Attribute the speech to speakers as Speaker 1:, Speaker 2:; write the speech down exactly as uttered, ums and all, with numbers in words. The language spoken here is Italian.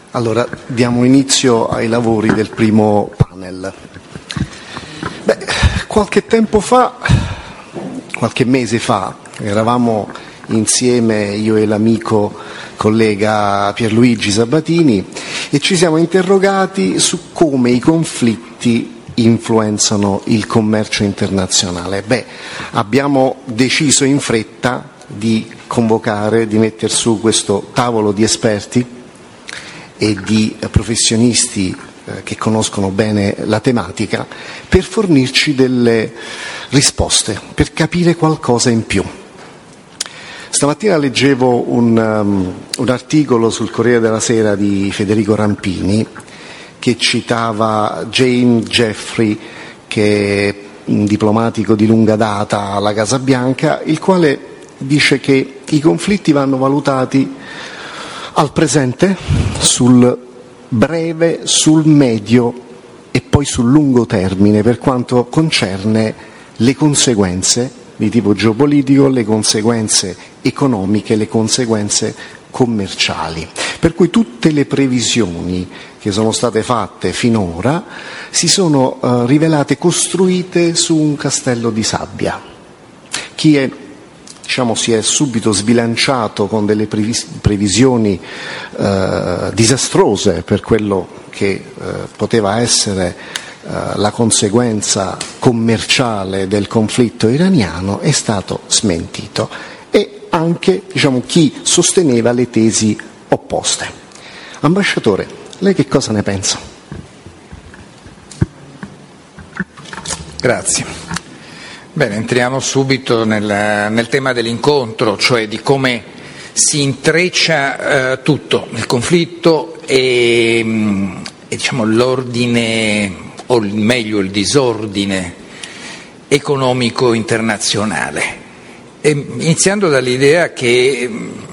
Speaker 1: Allora, diamo inizio ai lavori del primo panel. Beh, qualche tempo fa, qualche mese fa, eravamo insieme io e l'amico collega Pierluigi Sabatini e ci siamo interrogati su come i conflitti influenzano il commercio internazionale. Beh, abbiamo deciso in fretta di convocare, di mettere su questo tavolo di esperti e di professionisti eh, che conoscono bene la tematica per fornirci delle risposte, per capire qualcosa in più. Stamattina leggevo un, um, un articolo sul Corriere della Sera di Federico Rampini che citava Jane Jeffrey, che è un diplomatico di lunga data alla Casa Bianca, il quale dice che i conflitti vanno valutati al presente, sul breve, sul medio e poi sul lungo termine per quanto concerne le conseguenze di tipo geopolitico, le conseguenze economiche, le conseguenze commerciali. Per cui tutte le previsioni che sono state fatte finora si sono uh, rivelate costruite su un castello di sabbia. Chi è Diciamo, si è subito sbilanciato con delle previs- previsioni eh, disastrose per quello che eh, poteva essere eh, la conseguenza commerciale del conflitto iraniano, è stato smentito, e anche diciamo, chi sosteneva le tesi opposte. Ambasciatore, lei che cosa ne pensa?
Speaker 2: Grazie. Bene, entriamo subito nel, nel tema dell'incontro, cioè di come si intreccia eh, tutto, il conflitto e, e diciamo, l'ordine, o meglio il disordine economico internazionale. E, iniziando dall'idea che